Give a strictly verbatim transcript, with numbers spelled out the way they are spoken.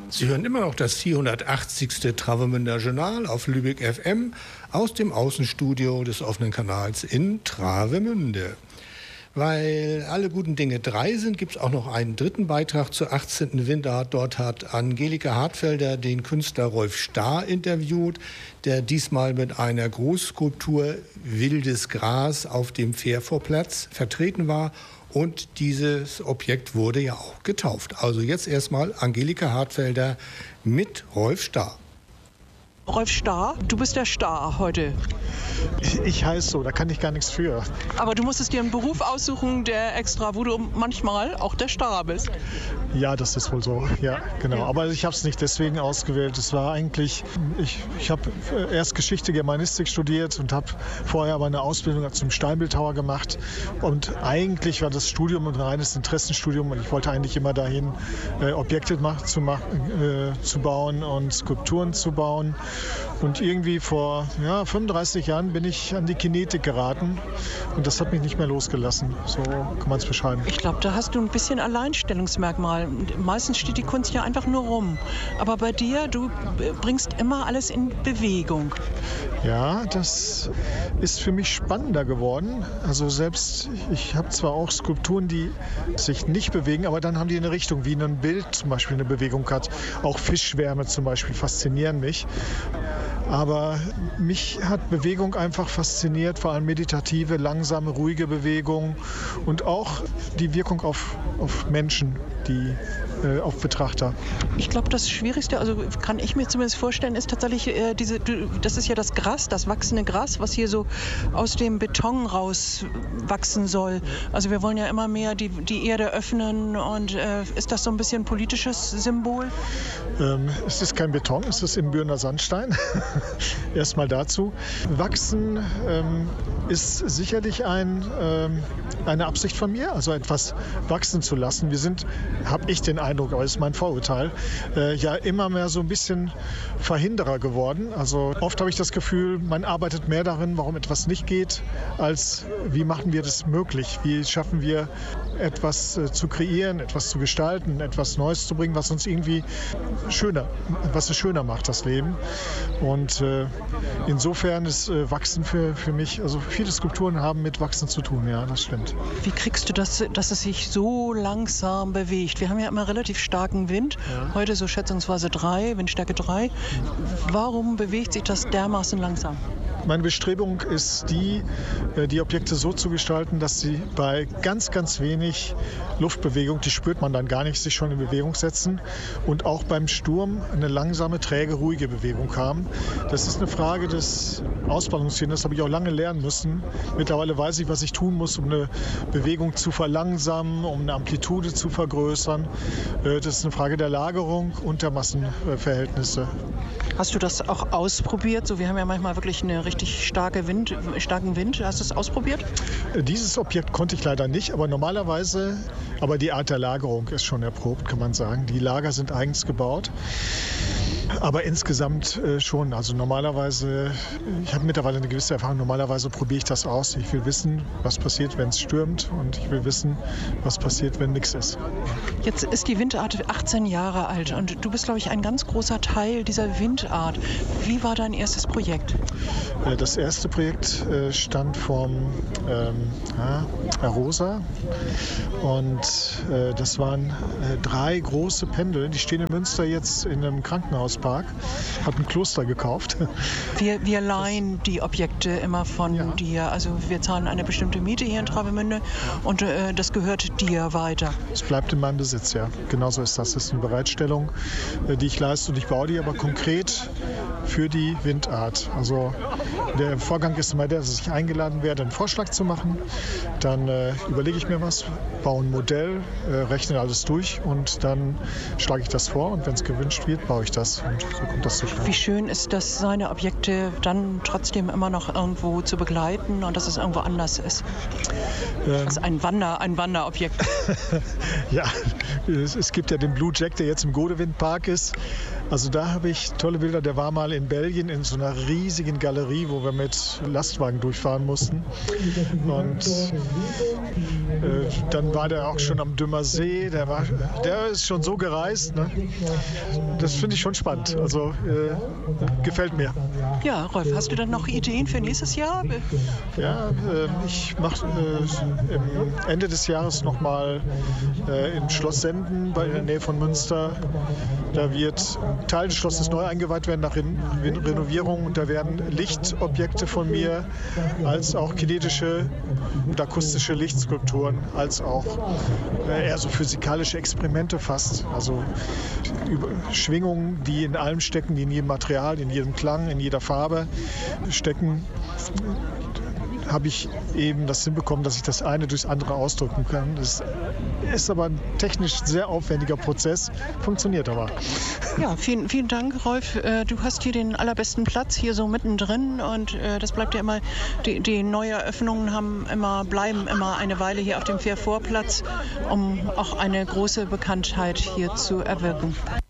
Sie hören immer noch das vierhundertachtzigste Travemünder Journal auf Lübeck F M aus dem Außenstudio des offenen Kanals in Travemünde. Weil alle guten Dinge drei sind, gibt es auch noch einen dritten Beitrag zur achtzehnten Windart. Dort hat Angelika Hartfelder den Künstler Rolf Stahr interviewt, der diesmal mit einer Großskulptur Wildes Gras auf dem Fährvorplatz vertreten war. Und dieses Objekt wurde ja auch getauft. Also jetzt erstmal Angelika Hartfelder mit Rolf Stahr. Rolf Stahr, du bist der Stahr heute. Ich, ich heiße so, da kann ich gar nichts für. Aber du musstest dir einen Beruf aussuchen, der extra, wo du manchmal auch der Stahr bist. Ja, das ist wohl so, ja, genau. Ja. Aber ich habe es nicht deswegen ausgewählt. Es war eigentlich, ich, ich habe erst Geschichte, Germanistik studiert und habe vorher aber eine Ausbildung zum Steinbildhauer gemacht. Und eigentlich war das Studium ein reines Interessenstudium und ich wollte eigentlich immer dahin, äh, Objekte mach, zu, mach, äh, zu bauen und Skulpturen zu bauen. Und irgendwie vor ja, fünfunddreißig Jahren bin ich an die Kinetik geraten und das hat mich nicht mehr losgelassen. So kann man es beschreiben. Ich glaube, da hast du ein bisschen Alleinstellungsmerkmal. Meistens steht die Kunst ja einfach nur rum. Aber bei dir, du bringst immer alles in Bewegung. Ja, das ist für mich spannender geworden. Also selbst, ich habe zwar auch Skulpturen, die sich nicht bewegen, aber dann haben die eine Richtung, wie ein Bild zum Beispiel eine Bewegung hat. Auch Fischschwärme zum Beispiel faszinieren mich. Aber mich hat Bewegung einfach fasziniert, vor allem meditative, langsame, ruhige Bewegung und auch die Wirkung auf, auf Menschen, die äh, auf Betrachter. Ich glaube, das Schwierigste, also kann ich mir zumindest vorstellen, ist tatsächlich äh, diese, das ist ja das Gras, das wachsende Gras, was hier so aus dem Beton rauswachsen soll. Also wir wollen ja immer mehr die, die Erde öffnen und äh, ist das so ein bisschen ein politisches Symbol? Ähm, es ist kein Beton, es ist im Bürner Sandstein. Erstmal dazu. Wachsen ähm, ist sicherlich ein, ähm, eine Absicht von mir, also etwas wachsen zu lassen. Wir sind, habe ich den Eindruck, aber das ist mein Vorurteil, äh, ja immer mehr so ein bisschen Verhinderer geworden. Also oft habe ich das Gefühl, man arbeitet mehr darin, warum etwas nicht geht, als wie machen wir das möglich? Wie schaffen wir etwas äh, zu kreieren, etwas zu gestalten, etwas Neues zu bringen, was uns irgendwie schöner, was es schöner macht, das Leben. Und äh, insofern ist äh, Wachsen für, für mich, also viele Skulpturen haben mit Wachsen zu tun, ja, das stimmt. Wie kriegst du das, dass es sich so langsam bewegt? Wir haben ja immer relativ starken Wind, ja. Heute so schätzungsweise drei, Windstärke drei. Warum bewegt sich das dermaßen langsam? Meine Bestrebung ist die, die Objekte so zu gestalten, dass sie bei ganz, ganz wenig Luftbewegung, die spürt man dann gar nicht, sich schon in Bewegung setzen und auch beim Sturm eine langsame, träge, ruhige Bewegung haben. Das ist eine Frage des Ausbalancieren, das habe ich auch lange lernen müssen. Mittlerweile weiß ich, was ich tun muss, um eine Bewegung zu verlangsamen, um eine Amplitude zu vergrößern. Das ist eine Frage der Lagerung und der Massenverhältnisse. Hast du das auch ausprobiert? So, wir haben ja manchmal wirklich eine richtig starke Wind, starken Wind. Hast du es ausprobiert? Dieses Objekt konnte ich leider nicht, aber normalerweise, aber die Art der Lagerung ist schon erprobt, kann man sagen. Die Lager sind eigens gebaut. Aber insgesamt äh, schon. Also normalerweise, ich habe mittlerweile eine gewisse Erfahrung, normalerweise probiere ich das aus. Ich will wissen, was passiert, wenn es stürmt und ich will wissen, was passiert, wenn nichts ist. Jetzt ist die Windart achtzehn Jahre alt und du bist, glaube ich, ein ganz großer Teil dieser Windart. Wie war dein erstes Projekt? Äh, das erste Projekt äh, stand vom ähm, ja, Arosa und äh, das waren äh, drei große Pendel, die stehen in Münster jetzt in einem Krankenhaus. Park, hat ein Kloster gekauft. Wir, wir leihen die Objekte immer von ja. dir. Also wir zahlen eine bestimmte Miete hier in Travemünde und äh, das gehört dir weiter. Es bleibt in meinem Besitz, ja. Genauso ist das. Das ist eine Bereitstellung, äh, die ich leiste und ich baue die aber konkret für die Windart. Also der Vorgang ist immer der, dass ich eingeladen werde, einen Vorschlag zu machen. Dann äh, überlege ich mir was, baue ein Modell, äh, rechne alles durch und dann schlage ich das vor und wenn es gewünscht wird, baue ich das. und so kommt das zustande. Wie schön ist das, seine Objekte dann trotzdem immer noch irgendwo zu begleiten und dass es irgendwo anders ist. Ähm, das ist ein, Wander, ein Wanderobjekt. Ja, es, es gibt ja den Blue Jack, der jetzt im Godewin-Park ist. Also da habe ich tolle Bilder. Der war mal in Belgien in so einer riesigen Galerie, wo wir mit Lastwagen durchfahren mussten. Und äh, dann war der auch schon am Dümmer See. Der, war, der ist schon so gereist. Ne? Das finde ich schon spannend. Also äh, gefällt mir. Ja, Rolf, hast du dann noch Ideen für nächstes Jahr? Ja, äh, ich mache äh, im Ende des Jahres nochmal äh, im Schloss Senden bei in der Nähe von Münster. Da wird ein Teil des Schlosses neu eingeweiht werden nach Ren- Renovierung und da werden Lichtobjekte von mir als auch kinetische und akustische Lichtskulpturen, als auch äh, eher so physikalische Experimente fast. Also über Schwingungen, die in allem stecken, die in jedem Material, in jedem Klang, in jeder Farbe stecken. Habe ich eben das hinbekommen, dass ich das eine durchs andere ausdrücken kann. Das ist aber ein technisch sehr aufwendiger Prozess, funktioniert aber. Ja, vielen, vielen Dank, Rolf. Du hast hier den allerbesten Platz, hier so mittendrin und das bleibt ja immer, die, die Neueröffnungen haben immer, bleiben immer eine Weile hier auf dem Fair-Vorplatz, um auch eine große Bekanntheit hier zu erwirken.